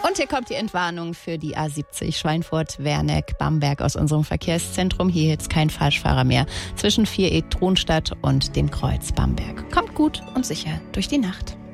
Und hier kommt die Entwarnung für die A70 Schweinfurt-Werneck-Bamberg aus unserem Verkehrszentrum. Hier jetzt kein Falschfahrer mehr zwischen Viereck-Tronstadt und dem Kreuz Bamberg. Kommt gut und sicher durch die Nacht.